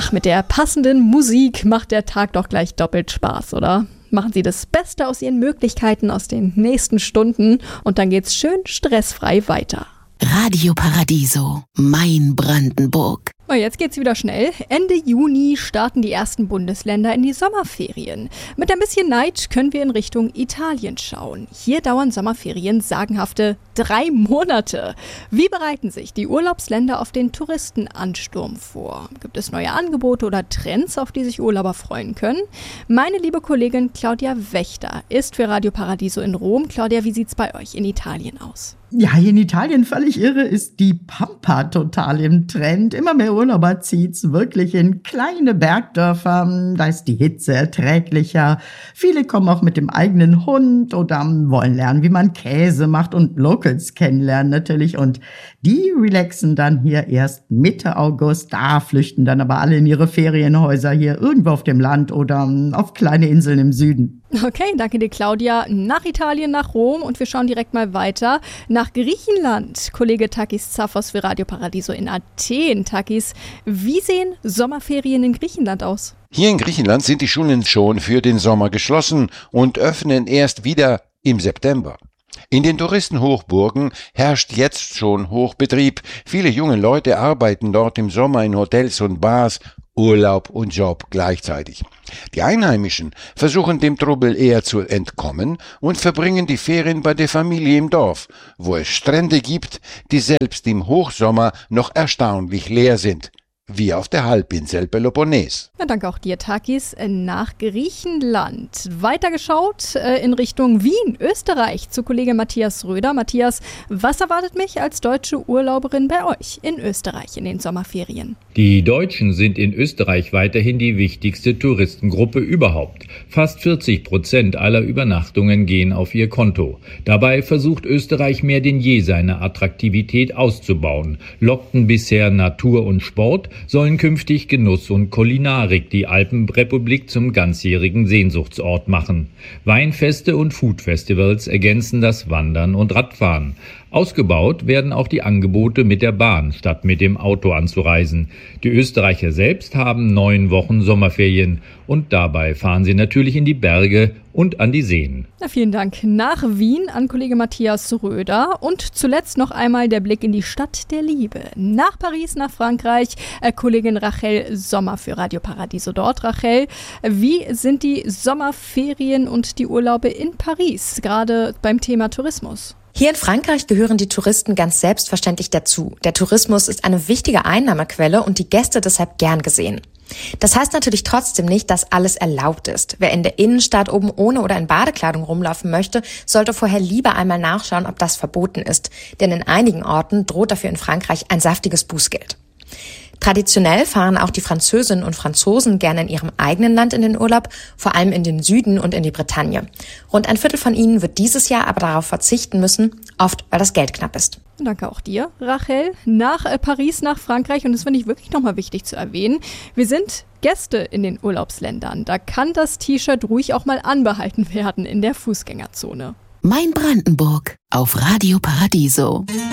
Ach, mit der passenden Musik macht der Tag doch gleich doppelt Spaß, oder? Machen Sie das Beste aus Ihren Möglichkeiten aus den nächsten Stunden und dann geht's schön stressfrei weiter. Radio Paradiso, mein Brandenburg. Oh, jetzt geht's wieder schnell. Ende Juni starten die ersten Bundesländer in die Sommerferien. Mit ein bisschen Neid können wir in Richtung Italien schauen. Hier dauern Sommerferien sagenhafte 3 Monate. Wie bereiten sich die Urlaubsländer auf den Touristenansturm vor? Gibt es neue Angebote oder Trends, auf die sich Urlauber freuen können? Meine liebe Kollegin Claudia Wächter ist für Radio Paradiso in Rom. Claudia, wie sieht's bei euch in Italien aus? Ja, hier in Italien völlig irre ist die Pampa total im Trend. Immer mehr Urlauber zieht's wirklich in kleine Bergdörfer. Da ist die Hitze erträglicher. Viele kommen auch mit dem eigenen Hund oder wollen lernen, wie man Käse macht und Locals kennenlernen natürlich. Und die relaxen dann hier erst Mitte August. Da flüchten dann aber alle in ihre Ferienhäuser hier irgendwo auf dem Land oder auf kleine Inseln im Süden. Okay, danke dir, Claudia. Nach Italien, nach Rom und wir schauen direkt mal weiter nach Griechenland. Kollege Takis Zaphos für Radio Paradiso in Athen. Takis, wie sehen Sommerferien in Griechenland aus? Hier in Griechenland sind die Schulen schon für den Sommer geschlossen und öffnen erst wieder im September. In den Touristenhochburgen herrscht jetzt schon Hochbetrieb. Viele junge Leute arbeiten dort im Sommer in Hotels und Bars, Urlaub und Job gleichzeitig. Die Einheimischen versuchen dem Trubel eher zu entkommen und verbringen die Ferien bei der Familie im Dorf, wo es Strände gibt, die selbst im Hochsommer noch erstaunlich leer sind. Wie auf der Halbinsel Peloponnes. Ja, danke auch dir, Takis. Nach Griechenland. Weitergeschaut in Richtung Wien, Österreich, zu Kollege Matthias Röder. Matthias, was erwartet mich als deutsche Urlauberin bei euch in Österreich in den Sommerferien? Die Deutschen sind in Österreich weiterhin die wichtigste Touristengruppe überhaupt. Fast 40% aller Übernachtungen gehen auf ihr Konto. Dabei versucht Österreich mehr denn je seine Attraktivität auszubauen. Lockten bisher Natur und Sport, sollen künftig Genuss und Kulinarik die Alpenrepublik zum ganzjährigen Sehnsuchtsort machen. Weinfeste und Foodfestivals ergänzen das Wandern und Radfahren. Ausgebaut werden auch die Angebote mit der Bahn, statt mit dem Auto anzureisen. Die Österreicher selbst haben 9 Wochen Sommerferien und dabei fahren sie natürlich in die Berge und an die Seen. Na, vielen Dank. Nach Wien an Kollege Matthias Röder und zuletzt noch einmal der Blick in die Stadt der Liebe. Nach Paris, nach Frankreich, Kollegin Rachel Sommer für Radio Paradiso dort. Rachel, wie sind die Sommerferien und die Urlaube in Paris, gerade beim Thema Tourismus? Hier in Frankreich gehören die Touristen ganz selbstverständlich dazu. Der Tourismus ist eine wichtige Einnahmequelle und die Gäste deshalb gern gesehen. Das heißt natürlich trotzdem nicht, dass alles erlaubt ist. Wer in der Innenstadt oben ohne oder in Badekleidung rumlaufen möchte, sollte vorher lieber einmal nachschauen, ob das verboten ist. Denn in einigen Orten droht dafür in Frankreich ein saftiges Bußgeld. Traditionell fahren auch die Französinnen und Franzosen gerne in ihrem eigenen Land in den Urlaub, vor allem in den Süden und in die Bretagne. Rund ein Viertel von ihnen wird dieses Jahr aber darauf verzichten müssen, oft weil das Geld knapp ist. Danke auch dir, Rachel. Nach Paris, nach Frankreich, und das finde ich wirklich nochmal wichtig zu erwähnen, wir sind Gäste in den Urlaubsländern. Da kann das T-Shirt ruhig auch mal anbehalten werden in der Fußgängerzone. Mein Brandenburg auf Radio Paradiso.